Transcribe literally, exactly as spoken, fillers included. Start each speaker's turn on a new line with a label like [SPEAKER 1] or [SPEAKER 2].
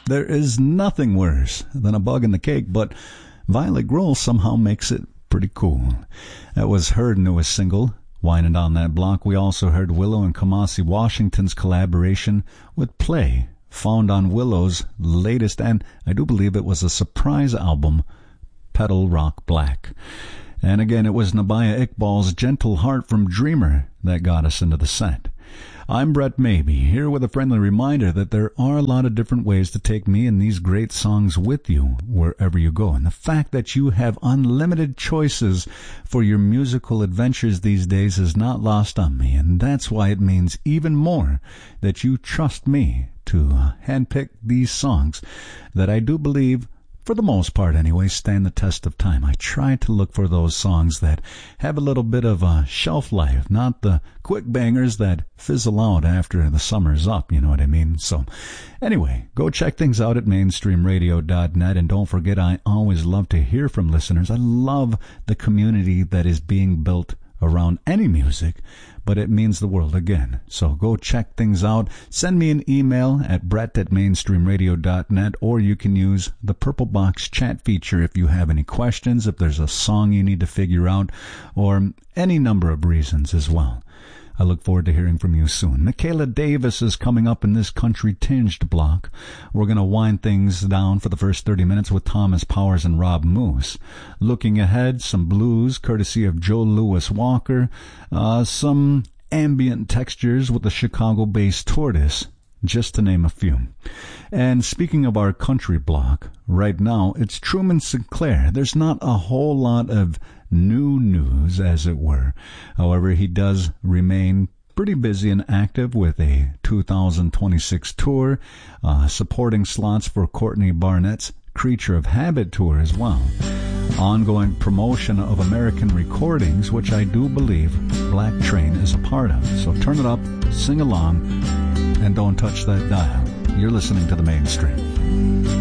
[SPEAKER 1] There is nothing worse than a bug in the cake, but Violet Grohl somehow makes it pretty cool. That was her newest single, Winding Down That Block. We also heard Willow and Kamasi Washington's collaboration with Play, found on Willow's latest, and I do believe it was a surprise album, Petal Rock Black. And again, it was Nabaya Iqbal's Gentle Heart from Dreamer that got us into the set. I'm Brett Maybe, here with a friendly reminder that there are a lot of different ways to take me and these great songs with you wherever you go. And the fact that you have unlimited choices for your musical adventures these days is not lost on me. And that's why it means even more that you trust me to handpick these songs that I do believe, for the most part anyway, stand the test of time. I try to look for those songs that have a little bit of a shelf life, not the quick bangers that fizzle out after the summer's up, you know what I mean? So anyway, go check things out at mainstream radio dot net, and don't forget, I always love to hear from listeners. I love the community that is being built around any music, but it means the world again. So go check things out. Send me an email at brett at mainstream radio dot net, or you can use the Purple Box chat feature if you have any questions, if there's a song you need to figure out, or any number of reasons as well. I look forward to hearing from you soon. Michaela Davis is coming up in this country-tinged block. We're going to wind things down for the first thirty minutes with Thomas Powers and Rob Moose. Looking ahead, some blues courtesy of Joe Louis Walker, uh, some ambient textures with the Chicago-based Tortoise, just to name a few. And speaking of our country block, right now it's Truman Sinclair. There's not a whole lot of new news, as it were. However, he does remain pretty busy and active with a two thousand twenty-six tour, uh, supporting slots for Courtney Barnett's Creature of Habit tour as well. Ongoing promotion of American Recordings, which I do believe Black Train is a part of. So turn it up, sing along, and don't touch that dial. You're listening to The Mainstream.